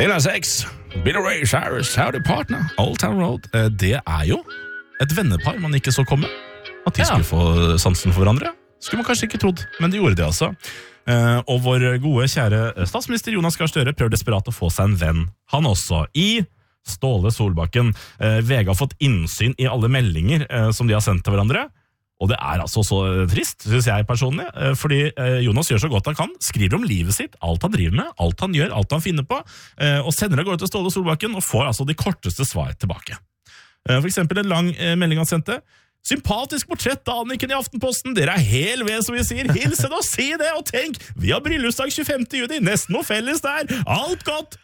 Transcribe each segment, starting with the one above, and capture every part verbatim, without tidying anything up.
En av seks, Billy Ray Cyrus, Howdy Partner, Old Town Road. Det er jo et vennepar man ikke så komme. At de ja. skulle få sansen for hverandre. Skulle man kanskje ikke trodd, men de gjorde det altså. Og vår gode, kjære statsminister Jonas Gahr Støre prøver desperat å få seg en venn. Han også, i Ståle Solbakken. V G har fått innsyn i alle meldinger som de har sendt til hverandre. Og det er altså så trist, synes jeg personlig, fordi Jonas gjør så godt han kan, skriver om livet sitt, alt han driver med, alt han gjør, alt han finner på, og sender det av gårde til Ståle Solbakken og får altså de korteste svar tilbake. For eksempel en lang melding han sendte. Sympatisk portrett av Anniken i Aftenposten. Dere er hel ved, som vi sier. Hils henne og si det, og tenk, vi har bryllupsdag tjuefemte juni, nesten noe felles der. Alt godt!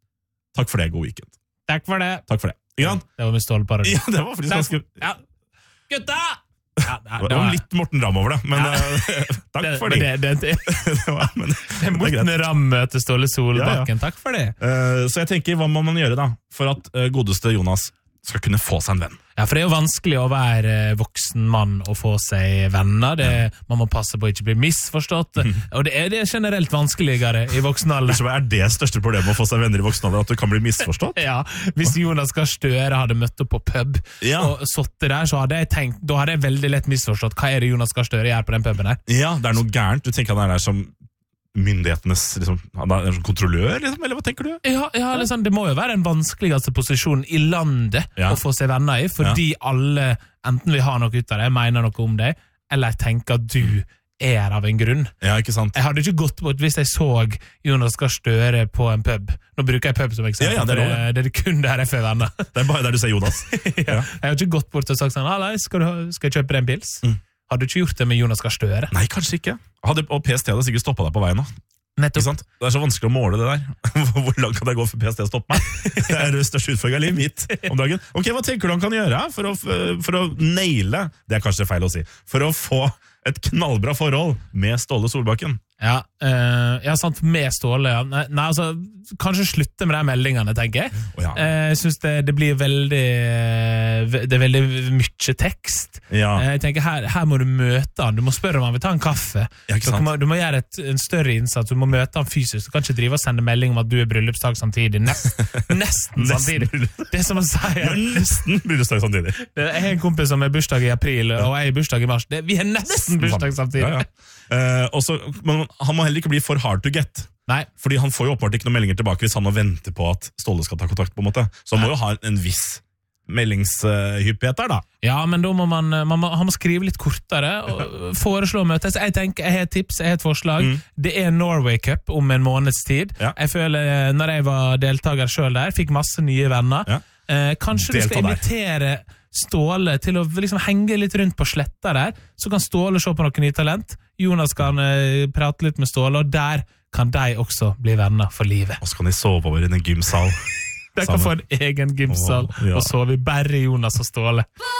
Takk for det, god weekend. Takk for det. Takk for det. Jan? Det var med stålparodi. Ja, det var faktisk ganske... Ja. Gutta! Ja, det, det, det var litt Morten Ramm over det, men ja. uh, takk det, for det. Det, det, det, det, var, men, det er Morten Ramm møter Ståle Solbakken, ja, ja. Takk for det. Uh, så jeg tenker, hva må man gjøre da, for at uh, godeste Jonas skal kunne få seg en venn? Ja, for det er jo vanskelig å være voksen mann og få seg venner. Det, ja. Man må passe på å ikke bli misforstått, mm. og det er, det er generelt vanskeligere i voksen alder. Så er det største problemet å få seg venner i voksen alder, at du kan bli misforstått? Ja, hvis Jonas Gahr Støre hadde møtt opp på pub ja. og sittet der, så hadde jeg tenkt, da hadde jeg veldig lett misforstått, hva er det Jonas Gahr Støre gjør på den puben her? Ja, det er noe gærent. Du tenker han er der som myndighetenes liksom, han er en kontrollør, liksom, eller hva tenker du? Ja, ja liksom, det må jo være den vanskeligste posisjonen i landet ja. å få seg venner i, fordi ja. alle enten vil ha noe ut av det, mener noe om det, eller tenker at du er av en grunn. Ja, ikke sant? Jeg hadde ikke gått bort hvis jeg så Jonas Gahr Støre på en pub. Nå bruker jeg pub som eksempel, ja, ja, det, er det, det er kun der jeg får venner. Det er bare der du ser Jonas. ja. Ja. Jeg har ikke gått bort og sagt sånn, «Hallei, skal, du, skal jeg kjøpe deg en pils?» Mm. Har du ikke gjort det med Jonas Gahr Støre? Nei, kanskje ikke. Hadde, og P S T hadde sikkert stoppet deg på veien nå. Nettopp. Det er så vanskelig å måle det der. Hvor langt kan jeg gå for P S T å stoppe meg? Det er det største utfordringen i livet mitt om dagen. Ok, hva tenker du han kan gjøre for å, for å naile, det er kanskje feil å si, for å få et knallbra forhold med Ståle Solbakken? Ja, uh, ja sant, med Ståle, ja. Nei, nei, altså, kanskje slutte med de meldingene, tenker jeg. Oh, ja. uh, Jeg synes det, det blir veldig, det er veldig mye tekst. Ja. Uh, jeg tenker, her, her må du møte han, du må spørre om han vil ta en kaffe. Ja, ikke sant? Du må, du må gjøre et, en større innsats, du må møte han fysisk, du kan ikke drive og sende melding om at du er bryllupsdag samtidig. Nest, nesten samtidig. Det er som å si. Ja, nesten bryllupsdag samtidig. Jeg har en kompis som er bursdag i april, og jeg er bursdag i mars. Det, vi er nesten bursdag samtidig. Ja, ja. Uh, og så, men han må heller ikke bli for hard to get. Nei. Fordi han får jo oppvart ikke noen meldinger tilbake hvis han må vente på at Ståle skal ta kontakt på en måte. Så han Nei. må jo ha en, en viss meldingshyppighet der da. Ja, men da må man, man må, han må skrive litt kortere og foreslå møtes. Jeg tenker, jeg har et tips, jeg har et forslag. Mm. Det er Norway Cup om en måneds tid. Ja. Jeg føler, når jeg var deltaker selv der, fikk masse nye venner. Ja. Eh, kanskje Delta du skal invitere Ståle til å liksom henge litt rundt på sletta der, så kan Ståle se på noen nye talent. Jonas kan uh, prate litt med Ståle, og der kan de også bli venner for livet. Og så kan de sove over i en gymsal. De kan få en egen gymsal, oh, ja. Og sove bare Jonas og Ståle.